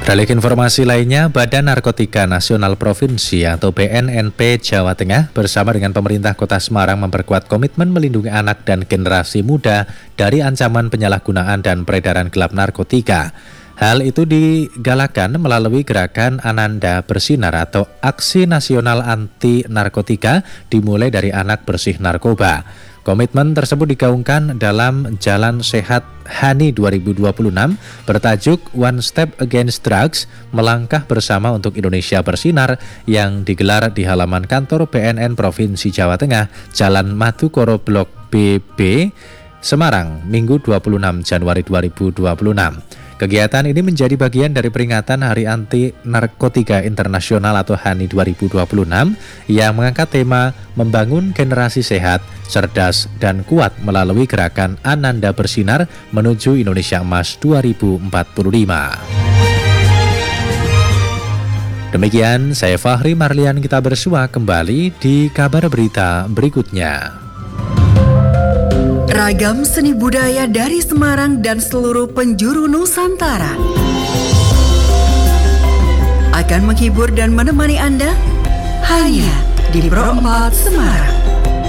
Beralih ke informasi lainnya, Badan Narkotika Nasional Provinsi atau BNNP Jawa Tengah bersama dengan pemerintah Kota Semarang memperkuat komitmen melindungi anak dan generasi muda dari ancaman penyalahgunaan dan peredaran gelap narkotika. Hal itu digalakan melalui gerakan Ananda Bersinar atau Aksi Nasional Anti Narkotika dimulai dari anak bersih narkoba. Komitmen tersebut digaungkan dalam Jalan Sehat Hani 2026 bertajuk One Step Against Drugs, melangkah bersama untuk Indonesia Bersinar yang digelar di halaman kantor BNN Provinsi Jawa Tengah, Jalan Madukoro Blok BB, Semarang, Minggu 26 Januari 2026. Kegiatan ini menjadi bagian dari peringatan Hari Anti Narkotika Internasional atau HANI 2026 yang mengangkat tema Membangun Generasi Sehat, Cerdas, dan Kuat melalui gerakan Ananda Bersinar menuju Indonesia Emas 2045. Demikian, saya Fahri Marlian, kita bersua kembali di kabar berita berikutnya. Ragam seni budaya dari Semarang dan seluruh penjuru Nusantara akan menghibur dan menemani Anda hanya di Pro 4 Semarang.